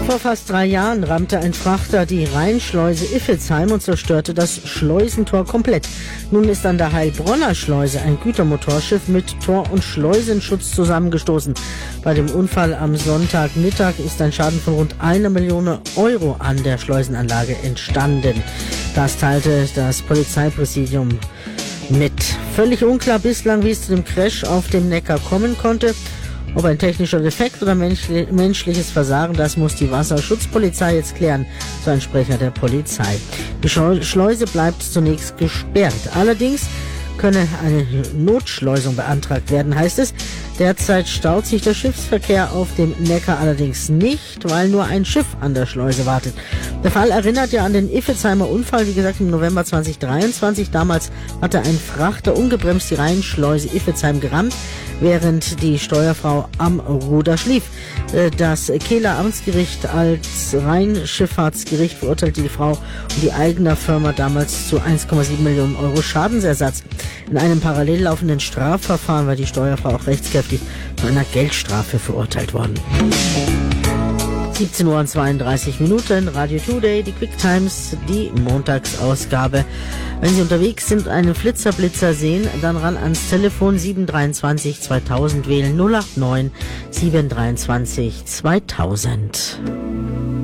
Vor fast 3 Jahren rammte ein Frachter die Rheinschleuse Iffelsheim und zerstörte das Schleusentor komplett. Nun ist an der Heilbronner Schleuse ein Gütermotorschiff mit Tor- und Schleusenschutz zusammengestoßen. Bei dem Unfall am Sonntagmittag ist ein Schaden von rund 1 Million Euro an der Schleusenanlage entstanden. Das teilte das Polizeipräsidium mit. Völlig unklar bislang, wie es zu dem Crash auf dem Neckar kommen konnte. Ob ein technischer Defekt oder menschliches Versagen, das muss die Wasserschutzpolizei jetzt klären, so ein Sprecher der Polizei. Die Schleuse bleibt zunächst gesperrt. Allerdings könne eine Notschleusung beantragt werden, heißt es. Derzeit staut sich der Schiffsverkehr auf dem Neckar allerdings nicht, weil nur ein Schiff an der Schleuse wartet. Der Fall erinnert ja an den Iffelsheimer Unfall, wie gesagt, im November 2023. Damals hatte ein Frachter ungebremst die Rheinschleuse Iffelsheim gerammt, während die Steuerfrau am Ruder schlief. Das Kehler Amtsgericht als Rheinschifffahrtsgericht verurteilte die Frau und die Aigner Firma damals zu 1,7 Millionen Euro Schadensersatz. In einem parallel laufenden Strafverfahren war die Steuerfrau auch rechtskräftig zu einer Geldstrafe verurteilt worden. 17:32 Uhr, Radio Today, die Quick Times, die Montagsausgabe. Wenn Sie unterwegs sind, einen Flitzer-Blitzer sehen, dann ran ans Telefon 723 2000 wählen 089 723 2000.